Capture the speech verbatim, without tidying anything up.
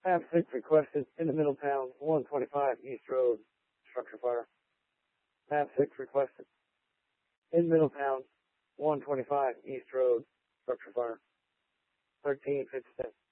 Map six requested in the Middletown, one twenty-five East Road, structure fire. Map six requested in Middletown, one twenty-five East Road, structure fire. thirteen fifty-seven.